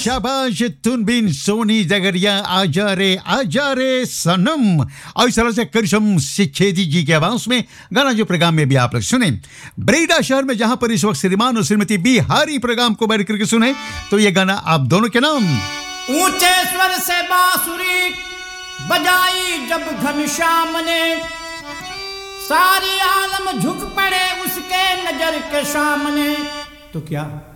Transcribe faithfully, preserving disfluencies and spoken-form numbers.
शाबाश तुनबिन सोनी जगरिया आजा रे आजा रे सनम। और इस तरह से करशम सिखेदी जी की आवाज में गाना जो प्रोग्राम में भी आप लोग सुने ब्रेडा शहर में, जहां पर इस वक्त श्रीमान और श्रीमती बिहारी प्रोग्राम को बैठ करके सुने, तो ये गाना आप दोनों के नाम। ऊंचे स्वर से बांसुरी बजाई जब घनश्याम ने, सारी आलम झुक पड़े उसके नजर के सामने। तो क्या